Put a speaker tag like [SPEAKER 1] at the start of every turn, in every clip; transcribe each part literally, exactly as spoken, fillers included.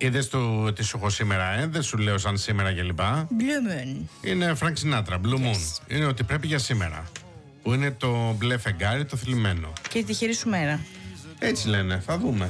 [SPEAKER 1] Είδες το τι σου έχω σήμερα, ε? Δεν σου λέω σαν σήμερα και λοιπά.
[SPEAKER 2] Blue Moon.
[SPEAKER 1] Είναι Frank Sinatra, Blue Moon.
[SPEAKER 2] Yes.
[SPEAKER 1] Είναι ότι πρέπει για σήμερα. Που είναι το μπλε φεγγάρι, το θλιμμένο.
[SPEAKER 2] Και η τυχερή σου μέρα.
[SPEAKER 1] Έτσι λένε, θα δούμε.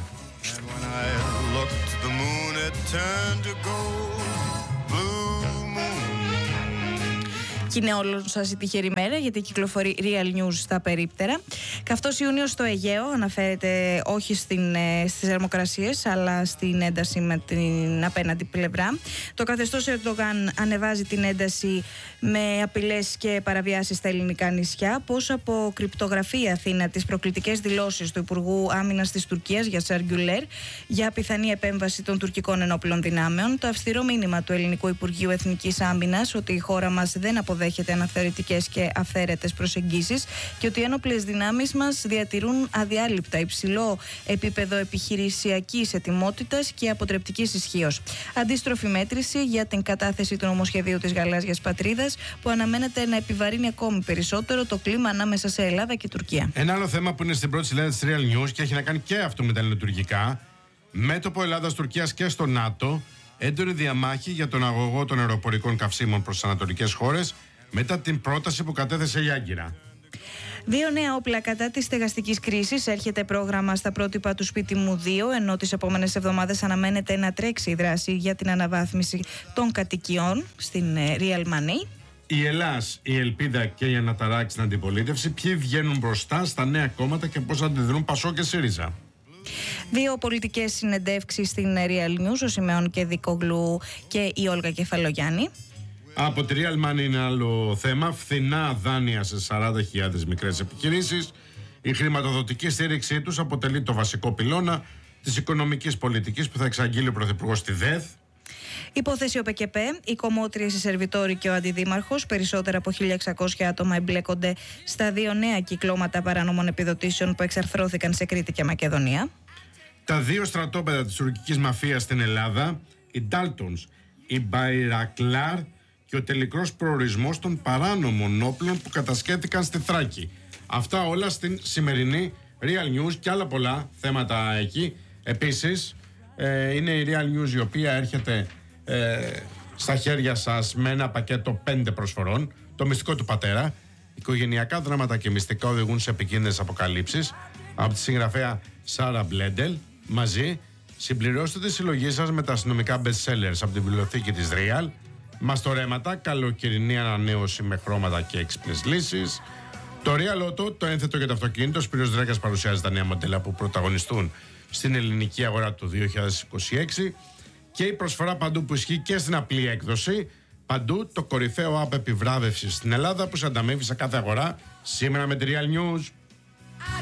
[SPEAKER 2] Και είναι όλων σας η τυχερή μέρα, γιατί κυκλοφορεί Real News στα περίπτερα. Καυτός Ιούνιος στο Αιγαίο αναφέρεται όχι στην, στις θερμοκρασίες, αλλά στην ένταση με την απέναντι πλευρά. Το καθεστώς Ερντογάν ανεβάζει την ένταση με απειλές και παραβιάσεις στα ελληνικά νησιά. Πώς αποκρυπτογραφεί η Αθήνα τις προκλητικές δηλώσεις του Υπουργού Άμυνας της Τουρκίας για Σαργκιουλέρ για πιθανή επέμβαση των τουρκικών ενόπλων δυνάμεων. Το αυστηρό μήνυμα του Ελληνικού Υπουργείου Εθνικής Άμυνας ότι η χώρα μας δεν αποδέχεται δέχεται αναθεωρητικές και αυθαίρετες προσεγγίσεις και ότι οι ένοπλες δυνάμεις μας διατηρούν αδιάλειπτα υψηλό επίπεδο επιχειρησιακής ετοιμότητας και αποτρεπτικής ισχύως. Αντίστροφη μέτρηση για την κατάθεση του νομοσχεδίου της Γαλάζιας Πατρίδας, που αναμένεται να επιβαρύνει ακόμη περισσότερο το κλίμα ανάμεσα σε Ελλάδα και Τουρκία.
[SPEAKER 1] Ένα άλλο θέμα που είναι στην πρώτη σελίδα της Real News και έχει να κάνει και αυτό με τα ελληνοτουρκικά. Μέτωπο Ελλάδας-Τουρκίας και στο ΝΑΤΟ. Έντονη διαμάχη για τον αγωγό των αεροπορικών καυσίμων προς τις ανατολικές χώρες μετά την πρόταση που κατέθεσε η Άγκυρα.
[SPEAKER 2] Δύο νέα όπλα κατά της στεγαστικής κρίσης. Έρχεται πρόγραμμα στα πρότυπα του Σπίτι μου δύο, ενώ τις επόμενες εβδομάδες αναμένεται να τρέξει η δράση για την αναβάθμιση των κατοικιών στην Real Money.
[SPEAKER 1] Η Ελλάς, η Ελπίδα και η Αναταράκη στην αντιπολίτευση. Ποιοι βγαίνουν μπροστά στα νέα κόμματα και πώς αντιδρούν Πασό και ΣΥΡΙΖΑ.
[SPEAKER 2] Δύο πολιτικές συνεντεύξεις στην Real News, ο Σιμεών Κεδικόγλου και η Όλγα Κεφαλογιάννη.
[SPEAKER 1] Από τη Real Money είναι άλλο θέμα. Φθηνά δάνεια σε σαράντα χιλιάδες μικρές επιχειρήσεις. Η χρηματοδοτική στήριξή τους αποτελεί το βασικό πυλώνα της οικονομικής πολιτικής που θα εξαγγείλει ο Πρωθυπουργός στη ΔΕΘ.
[SPEAKER 2] Υπόθεση ΟΠΕΚΕΠΕ, οι κομμότριες, οι σερβιτόροι και ο αντιδήμαρχος. Περισσότερα από χίλια εξακόσια άτομα εμπλέκονται στα δύο νέα κυκλώματα παράνομων επιδοτήσεων που εξαρθρώθηκαν σε Κρήτη και Μακεδονία.
[SPEAKER 1] Τα δύο στρατόπεδα της τουρκικής μαφίας στην Ελλάδα, οι Ντάλτονς, η Μπαϊρακλάρ και ο τελικός προορισμός των παράνομων όπλων που κατασκεύθηκαν στη Θράκη. Αυτά όλα στην σημερινή Real News και άλλα πολλά θέματα εκεί. Επίσης, ε, είναι η Real News η οποία έρχεται ε, στα χέρια σας με ένα πακέτο πέντε προσφορών. Το μυστικό του πατέρα. Οικογενειακά δράματα και μυστικά οδηγούν σε επικίνδυνες αποκαλύψεις. Από τη συγγραφέα Σάρα Μπλέντελ. Μαζί, συμπληρώστε τη συλλογή σας με τα αστυνομικά best sellers από την βιβλιοθήκη της Real. Μαστορέματα, καλοκαιρινή ανανέωση με χρώματα και έξυπνες λύσεις. Το Real Auto, το ένθετο για το αυτοκίνητο. Σπύρος Δράκας παρουσιάζει τα νέα μοντέλα που πρωταγωνιστούν στην ελληνική αγορά του δύο χιλιάδες είκοσι έξι. Και η προσφορά παντού που ισχύει και στην απλή έκδοση. Παντού το κορυφαίο app επιβράβευσης στην Ελλάδα που σε ανταμείβει σε κάθε αγορά. Σήμερα με τη Real News.